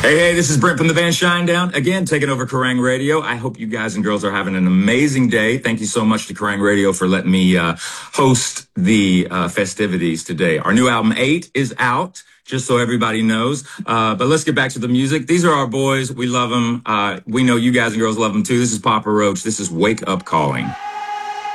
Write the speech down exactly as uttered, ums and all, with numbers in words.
Hey, hey, this is Brent from the band Shinedown. Again, taking over Kerrang! Radio. I hope you guys and girls are having an amazing day. Thank you so much to Kerrang! Radio for letting me uh, host the uh, festivities today. Our new album, Eight, is out, just so everybody knows. Uh, but let's get back to the music. These are our boys. We love them. Uh, we know you guys and girls love them, too. This is Papa Roach. This is Wake Up Calling.